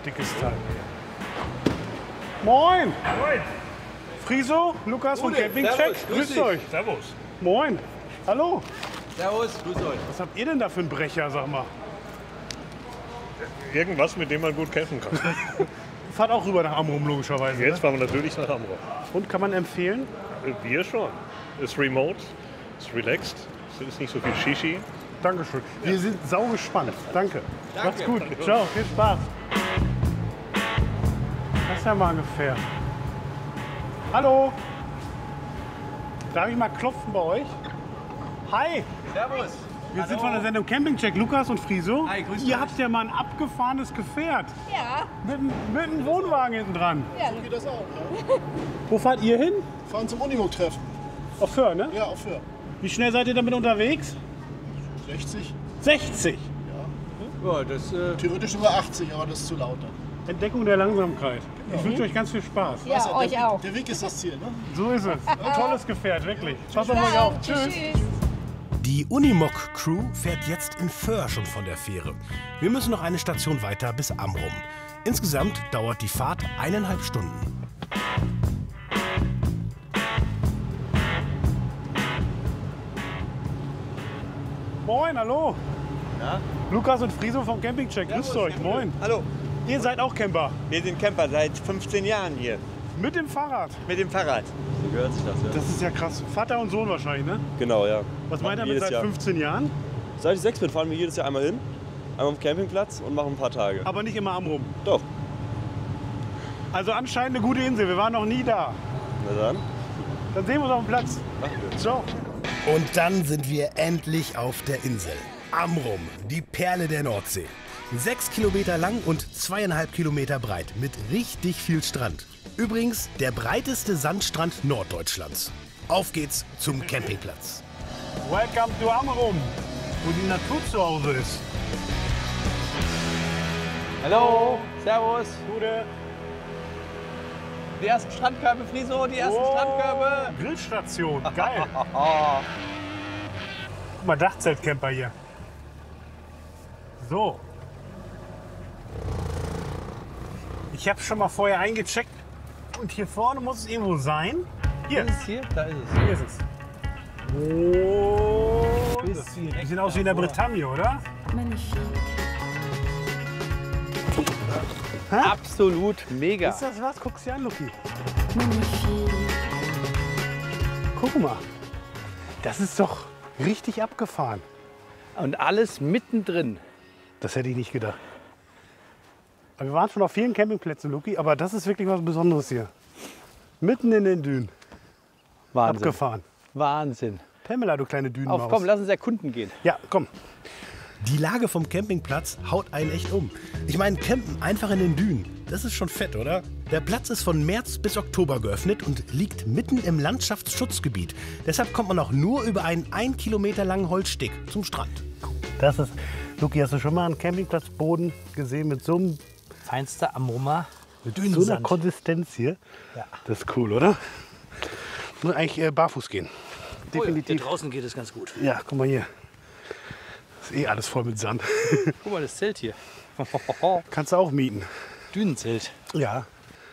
Dickes Teil. Moin! Moin! Friso, Lukas von Campingcheck. Servus, Grüßt euch. Servus. Moin. Hallo. Servus, grüß euch. Was habt ihr denn da für einen Brecher, sag mal? Irgendwas, mit dem man gut campen kann. Fahrt auch rüber nach Amrum, logischerweise. Jetzt Ne? fahren wir natürlich nach Amrum. Und kann man empfehlen? Wir schon. Ist remote, ist relaxed, es ist nicht so viel Shishi. Dankeschön. Wir sind sau gespannt. Danke. Danke. Macht's gut. Ciao, viel Spaß. Das ist ja mal ungefähr. Hallo. Darf ich mal klopfen bei euch? Hi. Servus. Wir sind von der Sendung Campingcheck, Lukas und Friso. Hi, grüßt Ihr euch. habt ja mal ein abgefahrenes Gefährt. Ja, Mit einem Wohnwagen hinten dran. ja. Geht das auch, Wo fahrt ihr hin? ja? Fahren zum Unimog-Treffen. Auf Föhr, ne? Ja, auch für Wie schnell seid ihr damit unterwegs? 60. 60. Ja, das, Theoretisch sogar 80, aber das ist zu laut dann. Entdeckung der Langsamkeit. Ich wünsche euch ganz viel Spaß. Ja, Weißt du, euch der, auch. Der Weg ist das Ziel, ne? So ist es. Ein tolles Gefährt, wirklich. Passt auf euch auf. Tschüss. Die Unimog-Crew fährt jetzt in Föhr schon von der Fähre. Wir müssen noch eine Station weiter bis Amrum. Insgesamt dauert die Fahrt 1,5 Stunden. Moin, hallo. Ja? Lukas und Friso vom Campingcheck. Grüßt euch. Moin. Hallo, Ihr seid auch Camper. wir sind Camper seit 15 Jahren hier Mit dem Fahrrad. mit dem Fahrrad. so gehört sich das, ja. Das ist ja krass. Vater und Sohn wahrscheinlich, ne? Genau, ja. Was meint ihr mit jedes seit Jahr. 15 Jahren? Seit ich 6 bin, fahren wir jedes Jahr einmal hin, einmal auf den Campingplatz und machen ein paar Tage. Aber nicht immer Amrum. Doch, Also anscheinend eine gute Insel. Wir waren noch nie da. na dann. Dann sehen wir uns auf dem Platz. Ciao. Und dann sind wir endlich auf der Insel. Amrum, die Perle der Nordsee. 6 Kilometer lang und 2,5 Kilometer breit mit richtig viel Strand. Übrigens der breiteste Sandstrand Norddeutschlands. Auf geht's zum Campingplatz. Welcome to Amrum, wo die Natur zu Hause ist. Hallo, Servus. Gute Die ersten Strandkörbe, Friso, die ersten Strandkörbe. Grillstation. Geil. Guck mal, Dachzeltcamper hier. So. Ich habe schon mal vorher eingecheckt. Und hier vorne muss es irgendwo sein. Hier, Ist es hier? Da ist es. hier ist es. Oh, das sieht aus wie in der Bretagne, oder? Absolut mega. Ist das was? Guck's dir an, Luki. Guck mal. Das ist doch richtig abgefahren. Und alles mittendrin. Das hätte ich nicht gedacht. Aber wir waren schon auf vielen Campingplätzen, Luki, aber das ist wirklich was Besonderes hier. Mitten in den Dünen. Wahnsinn. Abgefahren. Wahnsinn. Pamela, du kleine Dünenmaus. Auf, komm, lass uns erkunden gehen. Ja, komm. Die Lage vom Campingplatz haut einen echt um. Ich meine, campen einfach in den Dünen, das ist schon fett, oder? Der Platz ist von März bis Oktober geöffnet und liegt mitten im Landschaftsschutzgebiet. Deshalb kommt man auch nur über einen 1 Kilometer langen Holzsteg zum Strand. Das ist, Luki, hast du schon mal einen Campingplatzboden gesehen mit so, einem, Feinster Amrummer. mit so einer Konsistenz hier? Ja. Das ist cool, oder? Muss eigentlich barfuß gehen. Definitiv. draußen geht es ganz gut. Ja, guck mal hier. Das ist eh alles voll mit Sand. Guck mal, das Zelt hier. Kannst du auch mieten. Dünenzelt. Ja.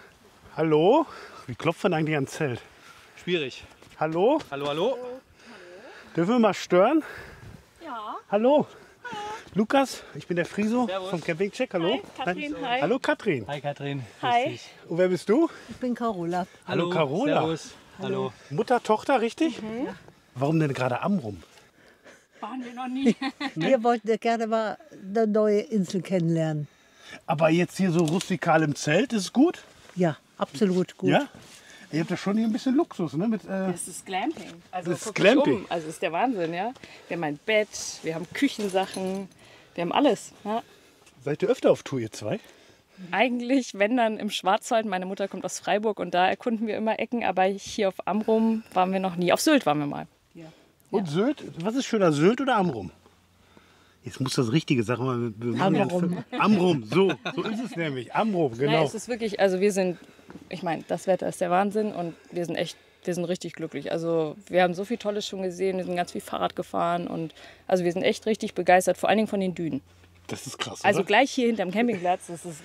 Hallo? Wie klopft man eigentlich ans Zelt? Schwierig. Hallo? Hallo, hallo. Dürfen wir mal stören? Ja. Hallo? Lukas, ich bin der Friso Servus. vom Campingcheck. Hallo? Hi, Katrin, hi. Hallo Katrin. Hi, Katrin. Hi. Grüß dich. Und wer bist du? Ich bin Carola. Hallo, Carola. Servus. Hallo. Mutter, Tochter, richtig? Warum denn gerade Amrum? Waren wir noch nie. Wir wollten ja gerne mal eine neue Insel kennenlernen. Aber jetzt hier so rustikal im Zelt, ist es gut? Ja, absolut gut. Ja? Ihr habt ja schon hier ein bisschen Luxus, ne? Mit, Das ist Glamping. Also Das ist guck dich Glamping. Also das ist der Wahnsinn, ja. Wir haben ein Bett, wir haben Küchensachen, wir haben alles. Ja. seid ihr öfter auf Tour, ihr zwei? Eigentlich, wenn dann im Schwarzwald, meine Mutter kommt aus Freiburg und da erkunden wir immer Ecken, aber hier auf Amrum waren wir noch nie. Auf Sylt waren wir mal. Und Sylt? Was ist schöner, Sylt oder Amrum? Jetzt muss das Richtige sagen. Amrum. Amrum, so ist es nämlich. Amrum, Nein, genau. es ist wirklich, also wir sind, ich meine, das Wetter ist der Wahnsinn und wir sind richtig glücklich. Also wir haben so viel Tolles schon gesehen, wir sind ganz viel Fahrrad gefahren und also wir sind echt richtig begeistert, vor allen Dingen von den Dünen. Das ist krass, Also oder? gleich hier hinterm Campingplatz, das ist